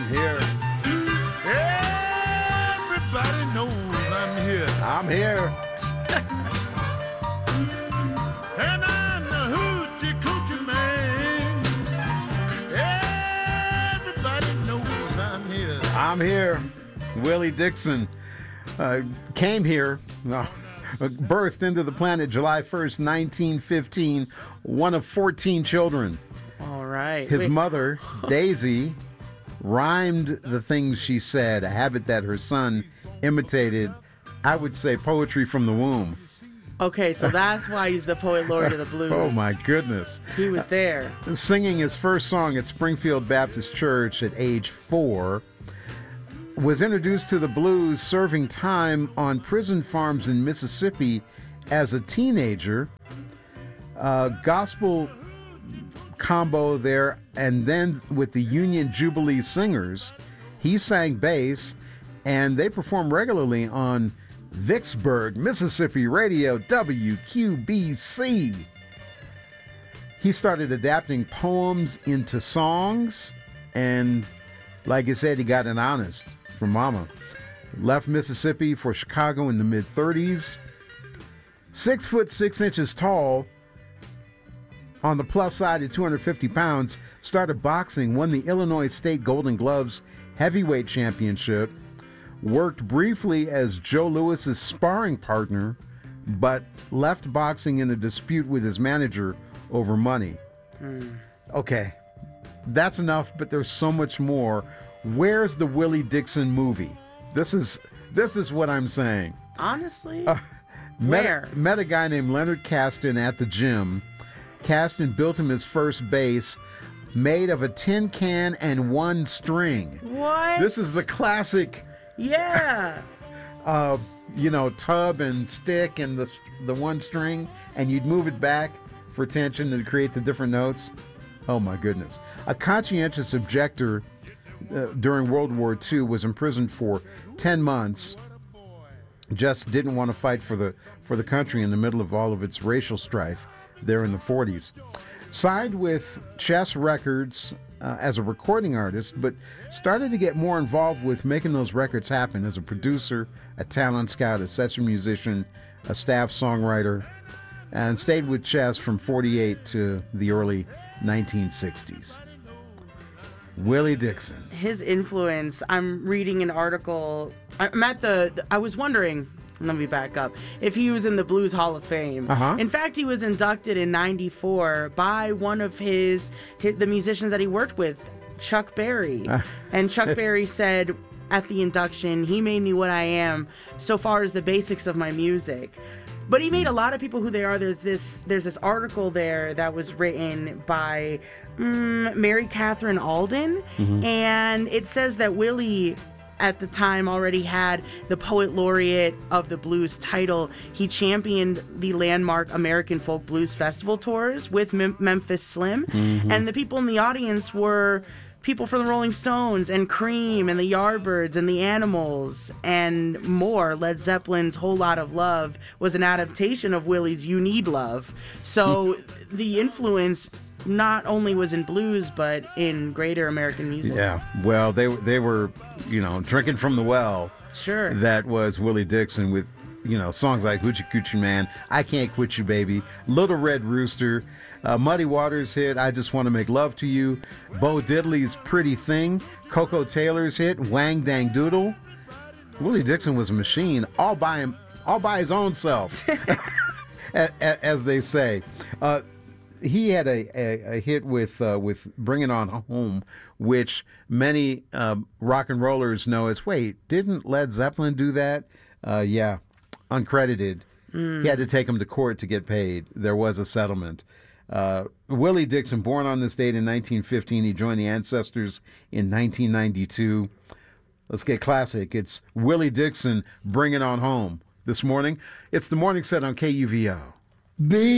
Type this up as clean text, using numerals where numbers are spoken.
here. Everybody knows I'm here. I'm here. And I'm the hoochie coochie man. Everybody knows I'm here. I'm here. Willie Dixon came here, birthed into the planet July 1st, 1915, one of 14 children. All right. His mother, Daisy, rhymed the things she said, a habit that her son imitated, I would say, poetry from the womb. Okay, so that's why he's the poet laureate of the blues. Oh, my goodness. He was there. Singing his first song at Springfield Baptist Church at age 4, was introduced to the blues serving time on prison farms in Mississippi as a teenager. Gospel combo there, and then with the Union Jubilee Singers, he sang bass, and they performed regularly on Vicksburg, Mississippi radio, WQBC. He started adapting poems into songs, and like I said, he got an honest from Mama. Left Mississippi for Chicago in the mid-30s. 6'6" tall, on the plus side at 250 pounds, started boxing, won the Illinois State Golden Gloves heavyweight championship, worked briefly as Joe Louis's sparring partner, but left boxing in a dispute with his manager over money. Okay, that's enough, but there's so much more. Where's the Willie Dixon movie? This is what I'm saying. Honestly? Met a guy named Leonard Caston at the gym. Caston built him his first bass made of a tin can and one string. What? This is the classic, Yeah. tub and stick and the one string, and you'd move it back for tension to create the different notes. Oh my goodness. A conscientious objector during World War II was imprisoned for 10 months. Just didn't want to fight for the country in the middle of all of its racial strife there in the 40s. Signed with Chess Records as a recording artist, but started to get more involved with making those records happen as a producer, a talent scout, a session musician, a staff songwriter, and stayed with Chess from 48 to the early 1960s. Willie Dixon. His influence, I'm reading an article. I was wondering, let me back up, if he was in the Blues Hall of Fame. In fact, he was inducted in 94 by one of the musicians that he worked with, Chuck Berry. And Chuck Berry said at the induction, he made me what I am so far as the basics of my music. But he made a lot of people who they are. There's this article there that was written by Mary Catherine Alden, and it says that Willie at the time already had the Poet Laureate of the Blues title. He championed the landmark American Folk Blues Festival tours with Memphis Slim, and the people in the audience were people from the Rolling Stones and Cream and the Yardbirds and the Animals and more. Led Zeppelin's Whole Lot of Love was an adaptation of Willie's You Need Love. So the influence not only was in blues, but in greater American music. Yeah, well, they were, drinking from the well. Sure. That was Willie Dixon with, songs like Hoochie Coochie Man, I Can't Quit You Baby, Little Red Rooster, Muddy Waters hit, I Just Want to Make Love to You, Bo Diddley's Pretty Thing, Coco Taylor's hit, Wang Dang Doodle. Willie Dixon was a machine all by his own self, as they say. He had a hit with Bring It On Home, which many rock and rollers know as, wait, didn't Led Zeppelin do that? Yeah, uncredited. He had to take him to court to get paid. There was a settlement. Willie Dixon, born on this date in 1915, he joined the Ancestors in 1992. Let's get classic. It's Willie Dixon, Bring It On Home. This morning, it's the Morning Set on KUVO.